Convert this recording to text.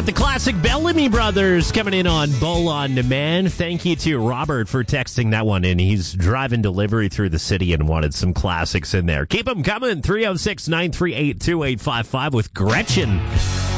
Got the classic Bellamy Brothers coming in on Bull on Demand. Thank you to Robert for texting that one in. He's driving delivery through the city and wanted some classics in there. Keep them coming. 306-938-2855 with Gretchen